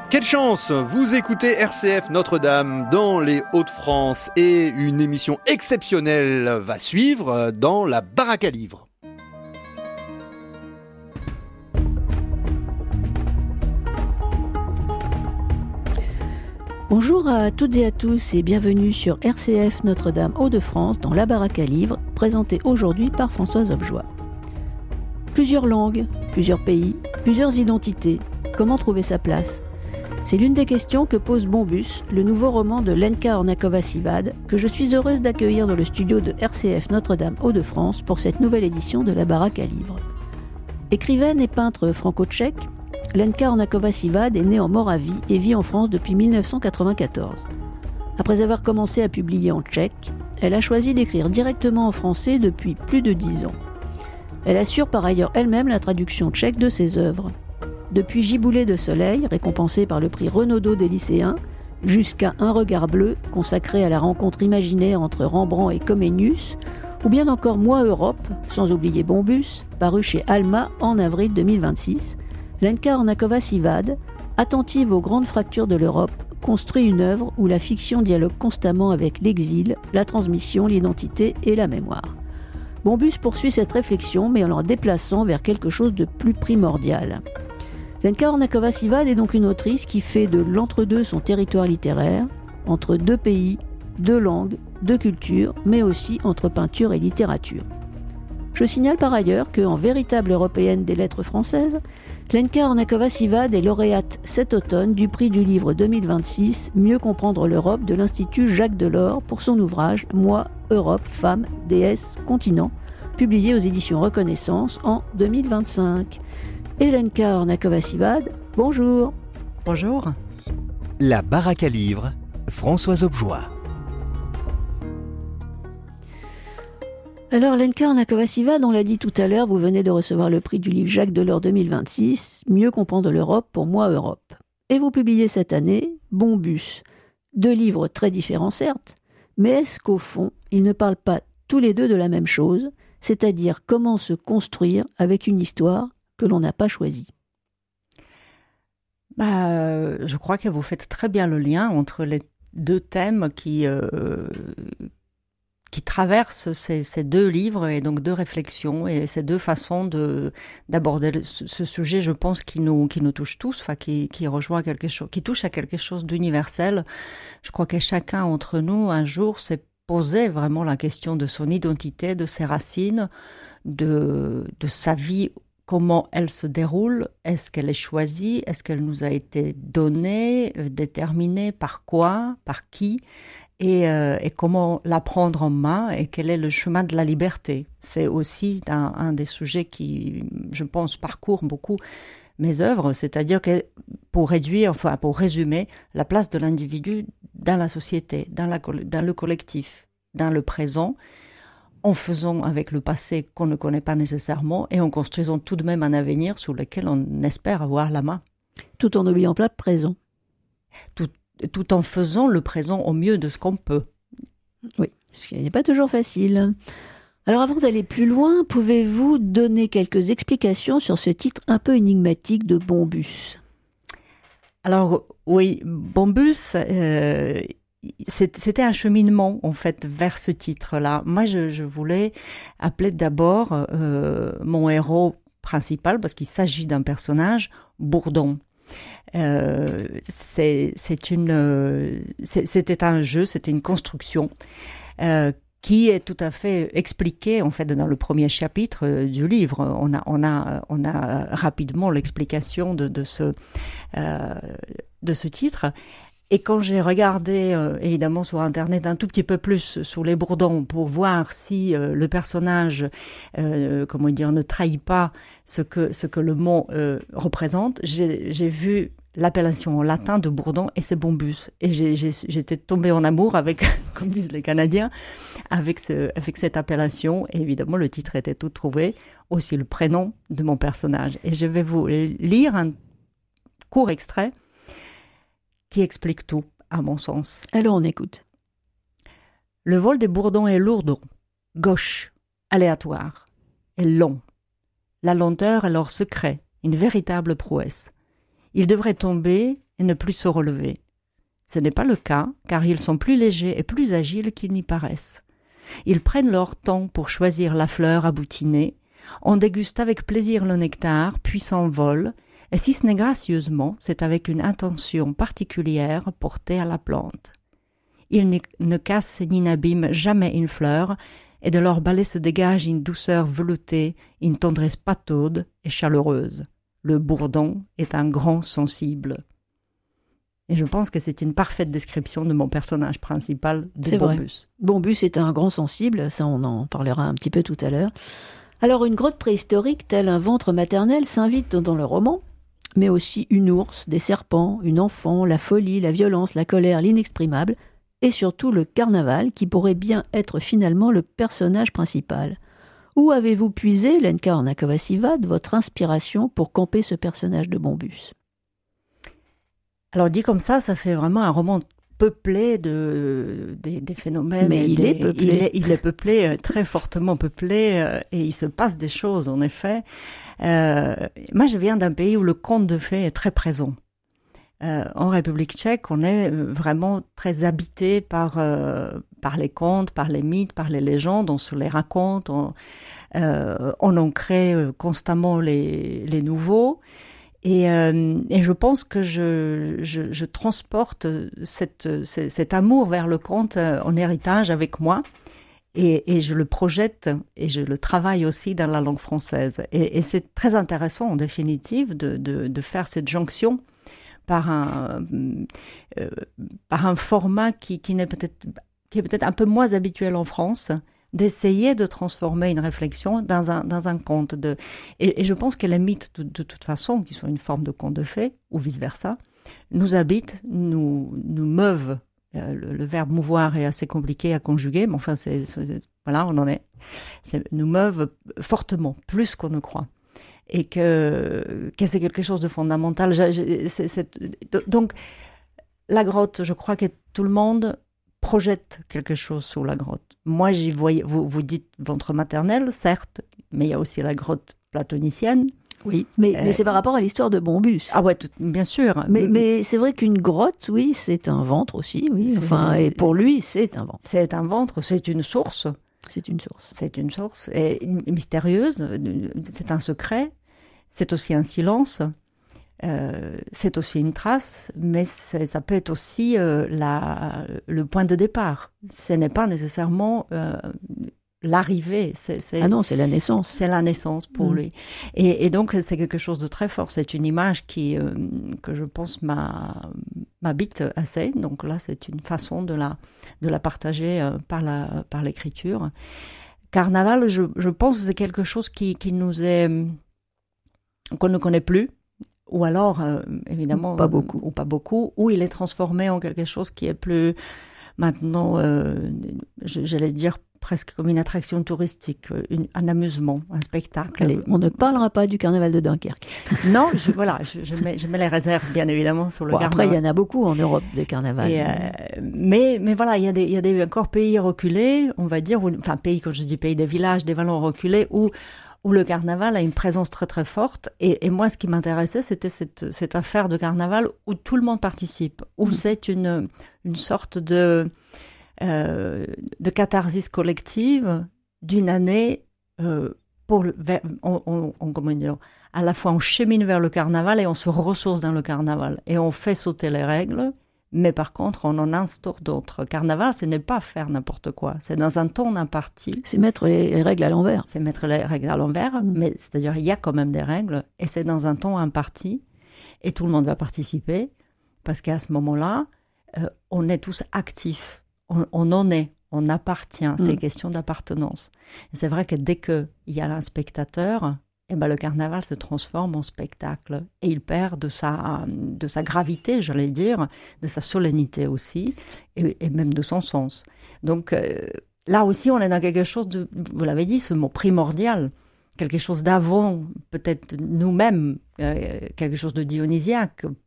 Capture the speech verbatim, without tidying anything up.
Quelle chance! Vous écoutez R C F Notre-Dame dans les Hauts-de-France et une émission exceptionnelle va suivre dans la baraque à livres. Bonjour à toutes et à tous et bienvenue sur R C F Notre-Dame Hauts-de-France dans la baraque à livres, présentée aujourd'hui par Françoise Objoie. Plusieurs langues, plusieurs pays, plusieurs identités. Comment trouver sa place ? C'est l'une des questions que pose Bombus, le nouveau roman de Lenka Ornakova-Sivad, que je suis heureuse d'accueillir dans le studio de R C F Notre-Dame Hauts-de-France pour cette nouvelle édition de la baraque à livres. Écrivaine et peintre franco-tchèque, Lenka Ornakova-Sivad est née en Moravie et vit en France depuis mille neuf cent quatre-vingt-quatorze. Après avoir commencé à publier en tchèque, elle a choisi d'écrire directement en français depuis plus de dix ans. Elle assure par ailleurs elle-même la traduction tchèque de ses œuvres. Depuis Giboulet de soleil, récompensé par le prix Renaudot des lycéens, jusqu'à Un regard bleu, consacré à la rencontre imaginaire entre Rembrandt et Comenius, ou bien encore Moi Europe, sans oublier Bombus, paru chez Alma en avril deux mille vingt-six, Lenka Ornakova-Sivad, attentive aux grandes fractures de l'Europe, construit une œuvre où la fiction dialogue constamment avec l'exil, la transmission, l'identité et la mémoire. Bombus poursuit cette réflexion, mais en la déplaçant vers quelque chose de plus primordial. Lenka Ornakova-Sivad est donc une autrice qui fait de l'entre-deux son territoire littéraire, entre deux pays, deux langues, deux cultures, mais aussi entre peinture et littérature. Je signale par ailleurs qu'en véritable européenne des lettres françaises, Lenka Ornakova-Sivad est lauréate cet automne du prix du livre deux mille vingt-six « Mieux comprendre l'Europe » de l'Institut Jacques Delors pour son ouvrage « Moi, Europe, Femmes, Déesses, Continent » publié aux éditions Reconnaissance en deux mille vingt-cinq. Et Lenka Ornakova-Sivad, bonjour. Bonjour. La baraque à livres, Françoise Objoie. Alors Lenka Ornakova-Sivad, on l'a dit tout à l'heure, vous venez de recevoir le prix du livre Jacques Delors deux mille vingt-six, Mieux comprendre l'Europe pour Moi Europe. Et vous publiez cette année Bombus. Deux livres très différents certes, mais est-ce qu'au fond, ils ne parlent pas tous les deux de la même chose, c'est-à-dire comment se construire avec une histoire que l'on n'a pas choisie? Bah, euh, je crois que vous faites très bien le lien entre les deux thèmes qui... Euh, qui traversent ces, ces deux livres et donc deux réflexions et ces deux façons de d'aborder le, ce, ce sujet, je pense, qui nous qui nous touche tous, enfin qui qui rejoint quelque chose, qui touche à quelque chose d'universel. Je crois que chacun d'entre nous un jour s'est posé vraiment la question de son identité, de ses racines, de de sa vie, comment elle se déroule, est-ce qu'elle est choisie, est-ce qu'elle nous a été donnée, euh, déterminée, par quoi, par qui? Et, euh, et comment la prendre en main et quel est le chemin de la liberté. C'est aussi un, un des sujets qui, je pense, parcourt beaucoup mes œuvres, c'est-à-dire que pour réduire, enfin pour résumer, la place de l'individu dans la société, dans, la, dans le collectif, dans le présent, en faisant avec le passé qu'on ne connaît pas nécessairement et en construisant tout de même un avenir sur lequel on espère avoir la main. Tout en n'oubliant pas le présent. Tout tout en faisant le présent au mieux de ce qu'on peut. Oui, ce qui n'est pas toujours facile. Alors avant d'aller plus loin, pouvez-vous donner quelques explications sur ce titre un peu énigmatique de Bombus ? Alors oui, Bombus, euh, c'était un cheminement en fait vers ce titre-là. Moi, je, je voulais appeler d'abord euh, mon héros principal, parce qu'il s'agit d'un personnage, Bourdon. Euh, c'est, c'est une, euh, c'est, c'était un jeu, c'était une construction euh, qui est tout à fait expliquée en fait dans le premier chapitre euh, du livre. On a, on a, on a rapidement l'explication de, de ce, euh, de ce titre. Et quand j'ai regardé, euh, évidemment, sur Internet un tout petit peu plus sur les Bourdons pour voir si euh, le personnage, euh, comment dire, ne trahit pas ce que ce que le mot euh, représente, j'ai, j'ai vu l'appellation en latin de Bourdon et c'est Bombus. Et j'ai, j'ai, j'étais tombée en amour avec, comme disent les Canadiens, avec ce avec cette appellation. Et évidemment, le titre était tout trouvé, aussi le prénom de mon personnage. Et je vais vous lire un court extrait qui explique tout, à mon sens. Alors on écoute. Le vol des Bourdons est lourd, gauche, aléatoire, et long. La lenteur est leur secret, une véritable prouesse. Ils devraient tomber et ne plus se relever. Ce n'est pas le cas, car ils sont plus légers et plus agiles qu'ils n'y paraissent. Ils prennent leur temps pour choisir la fleur à boutiner, on déguste avec plaisir le nectar, puis s'envole, et si ce n'est gracieusement, c'est avec une intention particulière portée à la plante. Ils ne cassent ni n'abîment jamais une fleur, et de leur balai se dégage une douceur veloutée, une tendresse pataude et chaleureuse. Le bourdon est un grand sensible. Et je pense que c'est une parfaite description de mon personnage principal, de Bombus. Bombus est un grand sensible, ça on en parlera un petit peu tout à l'heure. Alors une grotte préhistorique, telle un ventre maternel, s'invite dans le roman, mais aussi une ours, des serpents, une enfant, la folie, la violence, la colère, l'inexprimable, et surtout le carnaval, qui pourrait bien être finalement le personnage principal. Où avez-vous puisé, Lenka Ornakova-Sivad, votre inspiration pour camper ce personnage de Bombus ? Alors dit comme ça, ça fait vraiment un roman peuplé de, des, des phénomènes. Mais il des, est peuplé. Il est, il est peuplé, très fortement peuplé, et il se passe des choses, en effet. Euh, moi, je viens d'un pays où le conte de fées est très présent. Euh, en République tchèque, on est vraiment très habité par, euh, par les contes, par les mythes, par les légendes. On se les raconte, on, euh, on en crée constamment les, les nouveaux. Et, euh, et je pense que je, je, je transporte cette, cet, cet amour vers le conte en héritage avec moi. Et, et je le projette et je le travaille aussi dans la langue française. Et, et c'est très intéressant, en définitive, de, de, de faire cette jonction par un, euh, par un format qui, qui, n'est peut-être, qui est peut-être un peu moins habituel en France, d'essayer de transformer une réflexion dans un, dans un conte. De, et, et je pense que les mythes, de, de toute façon, qui sont une forme de conte de fées, ou vice-versa, nous habitent, nous, nous meuvent. Euh, le, le verbe mouvoir est assez compliqué à conjuguer, mais enfin, c'est, c'est, voilà, on en est. C'est, nous meuvent fortement, plus qu'on ne croit. Et que, que c'est quelque chose de fondamental. Je, je, c'est, c'est, donc, la grotte, je crois que tout le monde projette quelque chose sur la grotte. Moi, j'y voyais, vous, vous dites ventre maternel, certes, mais il y a aussi la grotte platonicienne. Oui, mais, euh, mais c'est par rapport à l'histoire de Bombus. Ah ouais, tout, bien sûr. Mais, mais c'est vrai qu'une grotte, oui, c'est un ventre aussi, oui. C'est, enfin, et pour lui, c'est un ventre. C'est un ventre, c'est une source. C'est une source. C'est une source et mystérieuse, c'est un secret, c'est aussi un silence, euh, c'est aussi une trace, mais ça peut être aussi euh, la, le point de départ. Ce n'est pas nécessairement euh, l'arrivée. C'est, c'est, ah non, c'est la naissance. C'est la naissance pour mmh. lui. Et, et donc, c'est quelque chose de très fort. C'est une image qui, euh, que je pense m'a, m'habite assez. Donc là, c'est une façon de la, de la partager euh, par, la, par l'écriture. Carnaval, je, je pense que c'est quelque chose qui, qui nous est... qu'on ne connaît plus. Ou alors, euh, évidemment... Pas beaucoup. Ou pas beaucoup. Ou il est transformé en quelque chose qui est plus... Maintenant, euh, j'allais dire presque comme une attraction touristique, une, un amusement, un spectacle. Allez, on ne parlera pas du carnaval de Dunkerque. Non, je, voilà, je, je, mets, je mets les réserves, bien évidemment, sur le bon, carnaval. Après, il y en a beaucoup en Europe, des carnavals. Et, euh, mais, mais voilà, il y a des, il y a des encore pays reculés, on va dire, où, enfin pays, quand je dis pays, des villages, des vallons reculés, où où le carnaval a une présence très très forte. Et, et moi, ce qui m'intéressait, c'était cette, cette affaire de carnaval où tout le monde participe, où mmh. c'est une, une sorte de, euh, de catharsis collective d'une année euh, pour le, vers, on, on, on, comment dire, à la fois on chemine vers le carnaval et on se ressource dans le carnaval. Et on fait sauter les règles. Mais par contre, on en instaure d'autres. Carnaval, ce n'est pas faire n'importe quoi. C'est dans un ton imparti. C'est mettre les, les règles à l'envers. C'est mettre les règles à l'envers, mmh. mais c'est-à-dire il y a quand même des règles, et c'est dans un ton imparti, et tout le monde va participer, parce qu'à ce moment-là, euh, on est tous actifs. On, on en est, on appartient. Mmh. C'est une question d'appartenance. Et c'est vrai que dès qu'il y a un spectateur... Eh ben, le carnaval se transforme en spectacle et il perd de sa, de sa gravité, j'allais dire, de sa solennité aussi, et, et même de son sens. Donc euh, là aussi, on est dans quelque chose de, vous l'avez dit, ce mot primordial, quelque chose d'avant, peut-être nous-mêmes, euh, quelque chose de dionysiaque,